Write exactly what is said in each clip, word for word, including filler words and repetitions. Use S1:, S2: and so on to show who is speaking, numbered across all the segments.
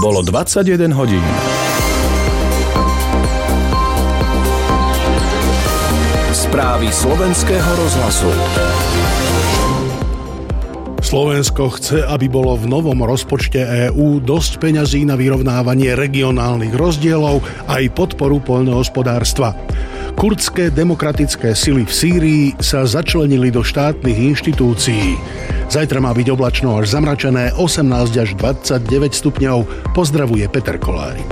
S1: Bolo dvadsaťjeden hodín. Správy slovenského rozhlasu.
S2: Slovensko chce, aby bolo v novom rozpočte EÚ dosť peňazí na vyrovnávanie regionálnych rozdielov aj podporu poľnohospodárstva. Kurdské demokratické sily v Sýrii sa začlenili do štátnych inštitúcií. Zajtra má byť oblačno až zamračené, osemnásť až dvadsaťdeväť stupňov. Pozdravuje Peter Kolárik.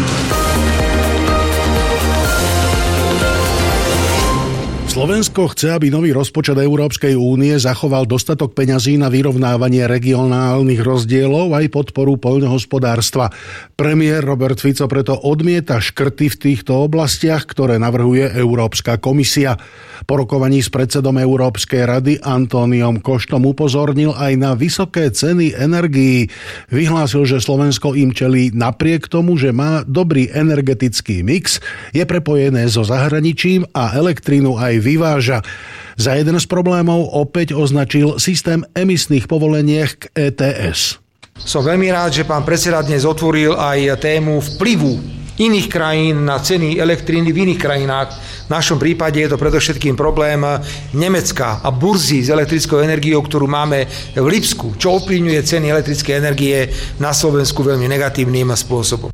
S2: Slovensko chce, aby nový rozpočet Európskej únie zachoval dostatok peňazí na vyrovnávanie regionálnych rozdielov aj podporu poľnohospodárstva. Premiér Robert Fico preto odmieta škrty v týchto oblastiach, ktoré navrhuje Európska komisia. Po rokovaní s predsedom Európskej rady Antóniom Koštom upozornil aj na vysoké ceny energií. Vyhlásil, že Slovensko im čelí napriek tomu, že má dobrý energetický mix, je prepojené so zahraničím a elektrínu aj vyváža. Za jeden z problémov opäť označil systém emisných povoleniek k é té es.
S3: Som veľmi rád, že pán predseda dnes otvoril aj tému vplyvu iných krajín na ceny elektriny v iných krajinách. V našom prípade je to predovšetkým problém Nemecka a burzy s elektrickou energiou, ktorú máme v Lipsku, čo ovplyvňuje ceny elektrickej energie na Slovensku veľmi negatívnym spôsobom.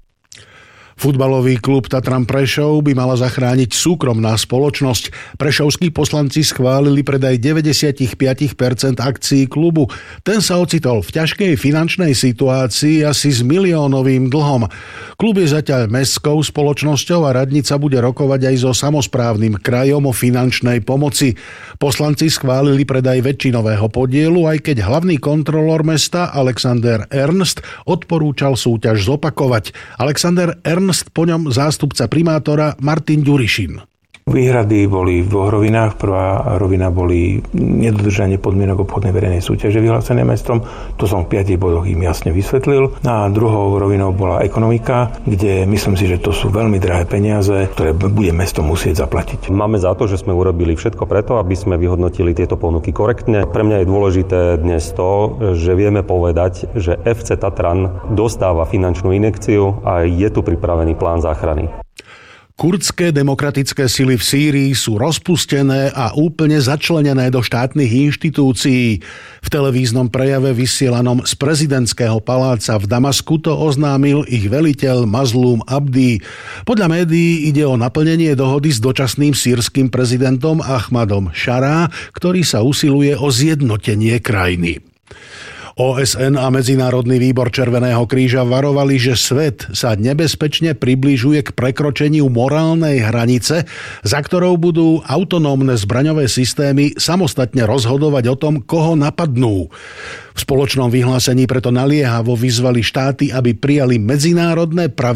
S2: Futbalový klub Tatran Prešov by mala zachrániť súkromná spoločnosť. Prešovskí poslanci schválili predaj deväťdesiatpäť percent akcií klubu. Ten sa ocitol v ťažkej finančnej situácii asi s miliónovým dlhom. Klub je zatiaľ mestskou spoločnosťou a radnica bude rokovať aj so samosprávnym krajom o finančnej pomoci. Poslanci schválili predaj väčšinového podielu, aj keď hlavný kontrolór mesta Alexander Ernst odporúčal súťaž zopakovať. Alexander Ernst, po ňom zástupca primátora Martin Ďurišin.
S4: Výhrady boli v dvoch rovinách. Prvá rovina boli nedodržanie podmienok obchodnej verejnej súťaže vyhlásené mestom. To som v piatich bodoch im jasne vysvetlil. A druhou rovinou bola ekonomika, kde myslím si, že to sú veľmi drahé peniaze, ktoré bude mesto musieť zaplatiť.
S5: Máme za to, že sme urobili všetko preto, aby sme vyhodnotili tieto ponuky korektne. Pre mňa je dôležité dnes to, že vieme povedať, že ef cé Tatran dostáva finančnú injekciu a je tu pripravený plán záchrany.
S2: Kurdské demokratické sily v Sýrii sú rozpustené a úplne začlenené do štátnych inštitúcií. V televíznom prejave vysielanom z prezidentského paláca v Damasku to oznámil ich veliteľ Mazlum Abdi. Podľa médií ide o naplnenie dohody s dočasným sýrskym prezidentom Ahmadom Šará, ktorý sa usiluje o zjednotenie krajiny. ó es en a Medzinárodný výbor Červeného kríža varovali, že svet sa nebezpečne približuje k prekročeniu morálnej hranice, za ktorou budú autonómne zbraňové systémy samostatne rozhodovať o tom, koho napadnú. V spoločnom vyhlásení preto naliehavo vyzvali štáty, aby prijali medzinárodné pravidlá